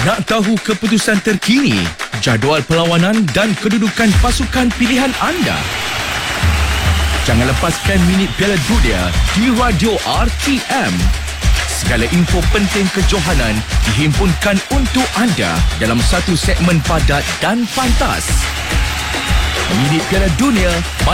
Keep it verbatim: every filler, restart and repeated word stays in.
Nak tahu keputusan terkini, jadual perlawanan dan kedudukan pasukan pilihan anda? Jangan lepaskan minit Piala Dunia di Radio R T M. Segala info penting kejohanan dihimpunkan untuk anda dalam satu segmen padat dan pantas. Minit Piala Dunia